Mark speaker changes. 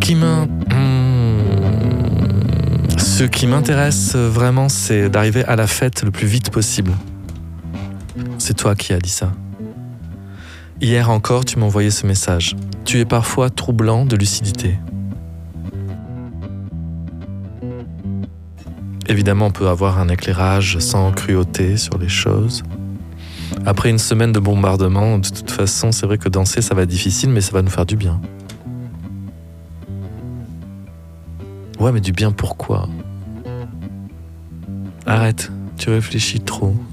Speaker 1: Ce qui m'intéresse vraiment, c'est d'arriver à la fête le plus vite possible. C'est toi qui as dit ça. Hier encore, tu m'as envoyé ce message. Tu es parfois troublant de lucidité. Évidemment, on peut avoir un éclairage sans cruauté sur les choses. Après une semaine de bombardement, de toute façon, c'est vrai que danser, ça va être difficile, mais ça va nous faire du bien. Ouais, mais du bien pourquoi ? Arrête, tu réfléchis trop.